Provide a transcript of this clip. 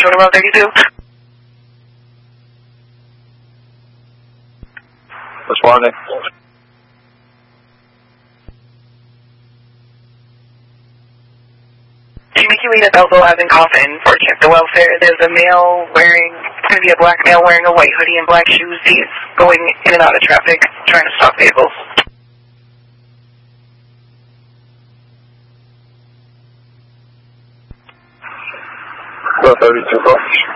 2132. Responding. Unique at Belleville Ave in Coffin for Check the Welfare. There's a male wearing, it's going to be a black male wearing a white hoodie and black shoes. He's going in and out of traffic, trying to stop vehicles. 32 bucks.